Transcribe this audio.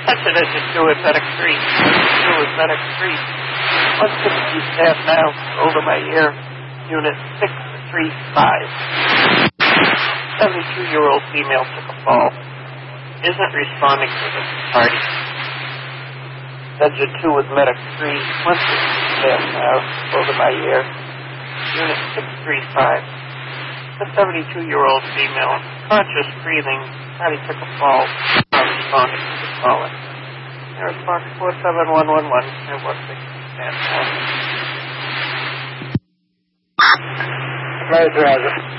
Attention engine 2 at Medic 3. Engine 2 at Medic 3. 160 staff now. Over my ear. Unit 635. 72-year-old female took a fall. Isn't responding to the party. Engine 2 with Medic 3. 160 staff now. Over my ear. Unit 635. The 72-year-old female, conscious breathing, thought he took a fall. Not responding to the caller. Air Fox 47111 at 160 staff now. Roger.